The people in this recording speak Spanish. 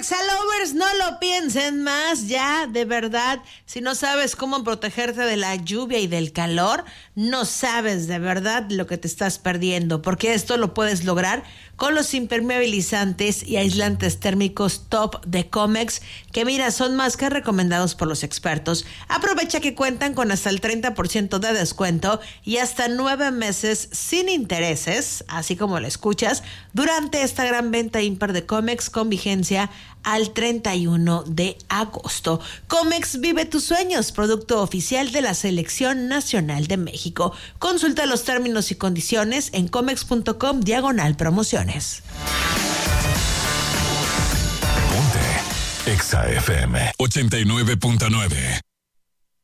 Exalovers, no lo piensen más, ya, de verdad. Si no sabes cómo protegerte de la lluvia y del calor, no sabes de verdad lo que te estás perdiendo, porque esto lo puedes lograr con los impermeabilizantes y aislantes térmicos top de Comex, que mira, son más que recomendados por los expertos. Aprovecha que cuentan con hasta el 30% de descuento y hasta 9 meses sin intereses, así como lo escuchas, durante esta gran venta ímpar de Comex con vigencia al 31 de agosto. Comex, vive tus sueños, producto oficial de la Selección Nacional de México. Consulta los términos y condiciones en comex.com/promociones. Ponte Exa FM 89.9.